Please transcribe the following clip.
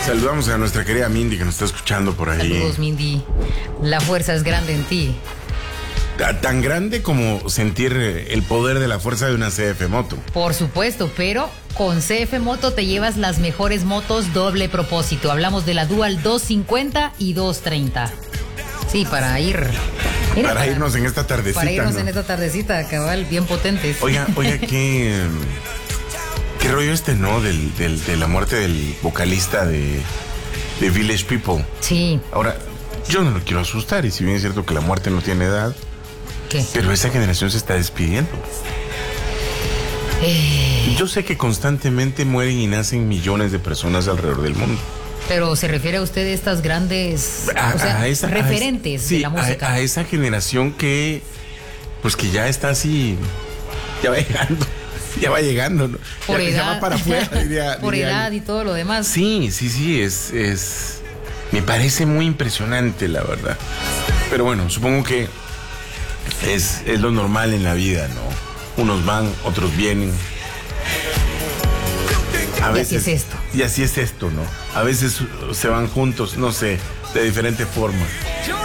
Saludamos a nuestra querida Mindy que nos está escuchando por ahí. Saludos, Mindy. La fuerza es grande en ti. Tan grande como sentir el poder de la fuerza de una CF Moto. Por supuesto, pero con CF Moto te llevas las mejores motos doble propósito. Hablamos de la Dual 250 y 230. Sí, para irnos en esta tardecita. Para irnos, ¿no? en esta tardecita, cabal, bien potentes. Oiga, qué rollo ¿no? De la muerte del vocalista de Village People. Sí. Ahora, yo no lo quiero asustar, y si bien es cierto que la muerte no tiene edad, ¿qué? Pero esa generación se está despidiendo. Yo sé que constantemente mueren y nacen millones de personas alrededor del mundo. Pero se refiere a usted a estas grandes referentes de la música. A esa generación que, pues que ya está así, ya va llegando, ¿no? Por edad. Ya va para afuera, por edad y todo lo demás. Sí, me parece muy impresionante, la verdad. Pero bueno, supongo que es lo normal en la vida, ¿no? Unos van, otros vienen. A veces, y así es esto. Y así es esto, ¿no? A veces se van juntos, no sé, de diferente forma.